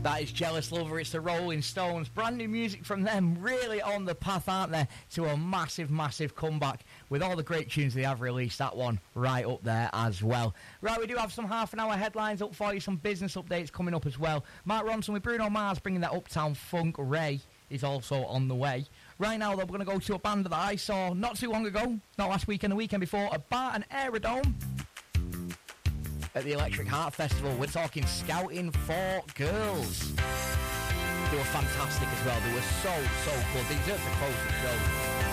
That is Jealous Lover, it's the Rolling Stones. Brand new music from them, really on the path, aren't they, to a massive, massive comeback with all the great tunes they have released. That one right up there as well. Right, we do have some half an hour headlines up for you, some business updates coming up as well. Mark Ronson with Bruno Mars bringing that Uptown Funk. Ray is also on the way. Right now, though, we're going to go to a band that I saw not too long ago, not last weekend, the weekend before, at Barton Aerodome at the Electric Heart Festival. We're talking Scouting for Girls. They were fantastic as well. They were so good. They deserve to close the show.